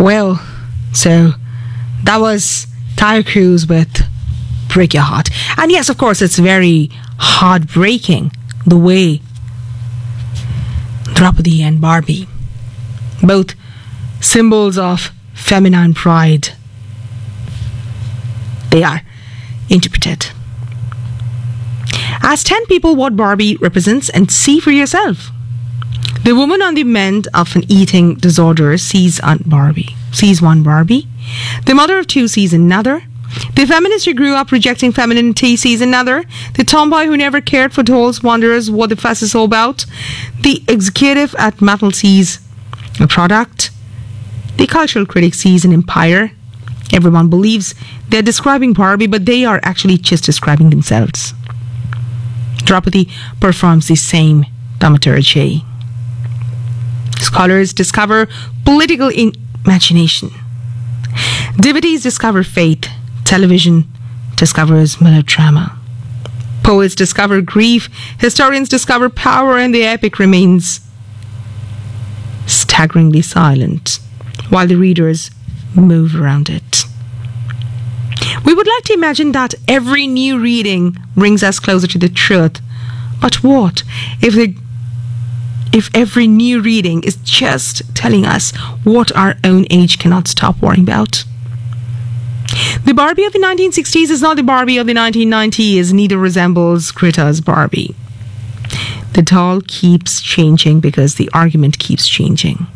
Well, so that was Tyler Cruz with Break Your Heart. And yes, of course, it's very heartbreaking the way Draupadi and Barbie, both symbols of feminine pride, they are interpreted. Ask 10 people what Barbie represents and see for yourself. The woman on the mend of an eating disorder sees one Barbie. The mother of two sees another. The feminist who grew up rejecting femininity sees another. The tomboy who never cared for dolls wonders what the fuss is all about. The executive at Mattel sees a product. The cultural critic sees an empire. Everyone believes they're describing Barbie, but they are actually just describing themselves. Draupadi performs the same thaumaturgy. Scholars discover political imagination. Devotees discover faith. Television discovers melodrama. Poets discover grief. Historians discover power, and the epic remains staggeringly silent while the readers move around it. We would like to imagine that every new reading brings us closer to the truth. But what if every new reading is just telling us what our own age cannot stop worrying about? The Barbie of the 1960s is not the Barbie of the 1990s, neither resembles Greta's Barbie. The doll keeps changing because the argument keeps changing.